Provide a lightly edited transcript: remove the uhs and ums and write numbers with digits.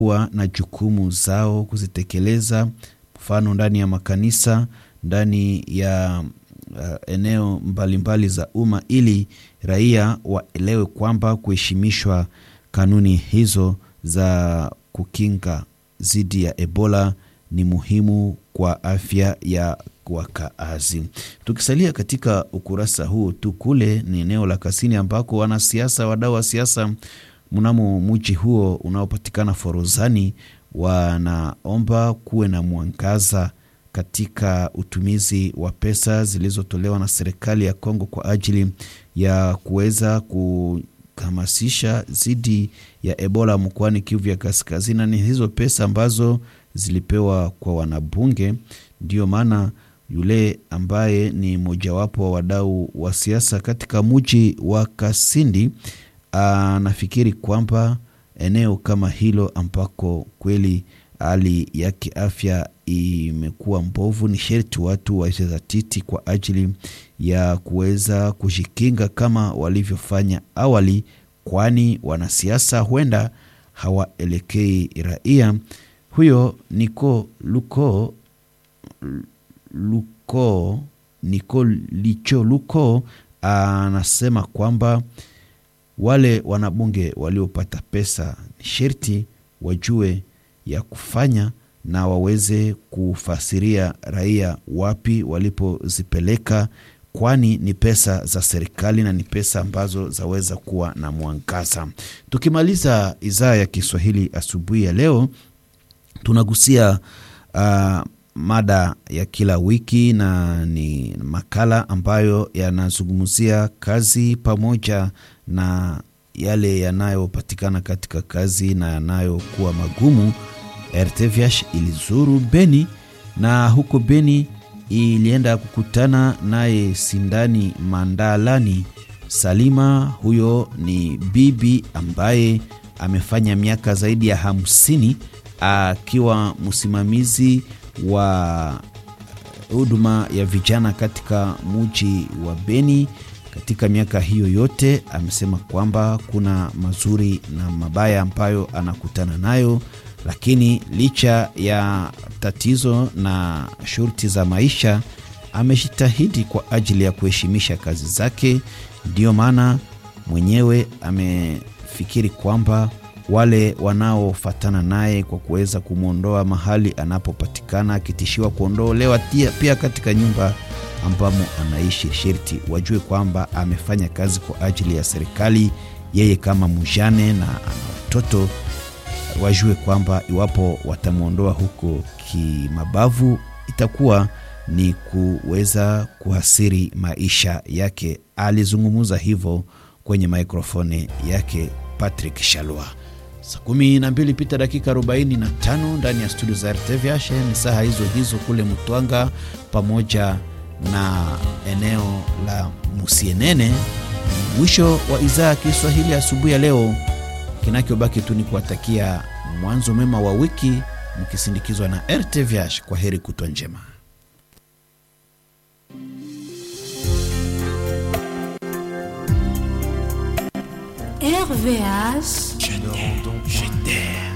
kuwa na jukumu zao kuzitekeleza, mfano ndani ya makanisa, ndani ya eneo mbalimbali za umma, ili raia waelewe kwamba kuheshimishwa kanuni hizo za kukinga dhidi ya Ebola ni muhimu kwa afya ya wakaazi. Tukisalia katika ukurasa huu tu, kule ni eneo la Kasini ambako wanasiasa, wadau wa siasa mnamo mji huo unaopatikana Forozani wanaomba kuwe na mwangaza katika utumizi wa pesa zilizotolewa na serikali ya Kongo kwa ajili ya kuweza kuhamasisha dhidi ya Ebola mkoani Kivu ya Kaskazini. Na ni hizo pesa ambazo zilipewa kwa wanabunge. Ndio maana yule ambaye ni mojawapo wa wadau wa siasa katika mji wa Kasindi anafikiri kwamba eneo kama hilo ambako kweli hali ya kiafya imekuwa mbovu, ni sherti watu wajizatiti kwa ajili ya kuweza kujikinga kama walivyofanya awali, kwani wanasiasa huenda hawaelekei raia. Huyo Niko Luko anasema kwamba wale wanabunge waliopata pesa ni sherti wajue ya kufanya na waweze kufasiria raia wapi walipozipeleka, kwani ni pesa za serikali na ni pesa ambazo zaweza kuwa na mwangaza. Tukimaliza idhaa ya Kiswahili asubuhi ya leo, tunagusia mada ya kila wiki, na ni makala ambayo yanazungumzia kazi pamoja na yale yanayopatikana katika kazi na yanayokuwa magumu. RTVH ilizuru Beni, na huko Beni ilienda kukutana naye Sindani Mandalani Salima. Huyo ni bibi ambaye amefanya miaka zaidi ya 50 akiwa msimamizi wa huduma ya vijana katika mji wa Beni. Katika miaka hiyo yote amesema kwamba kuna mazuri na mabaya ambayo anakutana nayo, lakini licha ya tatizo na shurti za maisha amejitahidi kwa ajili ya kuheshimisha kazi zake. Ndio maana mwenyewe amefikiri kwamba wale wanaofatana naye kwa kuweza kumwondoa mahali anapopatikana, akitishiwa kuondolewa pia katika nyumba ambamo anaishi, sherti wajue kwamba amefanya kazi kwa ajili ya serikali. Yeye kama mjane na ana watoto, wajue kwamba iwapo watamwondoa huko kimabavu itakuwa ni kuweza kuhasiri maisha yake. Alizungumza hivyo kwenye mikrofoni yake Patrick Shalwa. Saa 12 pita dakika 45 ndani ya studio za RTVH. Ni saa hizo kule Mtwanga pamoja na eneo la Musienene. Mwisho wa idhaa ya Kiswahili asubuhi ya leo. Kinachobaki tu ni kuwatakia mwanzo mema wa wiki mkisindikizwa na RTVH. Kwa heri, kutwa njema. RVH, je t'aime.